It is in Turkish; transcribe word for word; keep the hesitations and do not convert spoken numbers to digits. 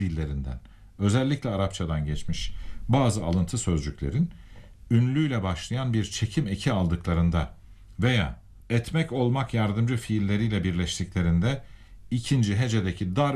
dillerinden, özellikle Arapçadan geçmiş bazı alıntı sözcüklerin ünlüyle başlayan bir çekim eki aldıklarında veya etmek olmak yardımcı fiilleriyle birleştiklerinde ikinci hecedeki dar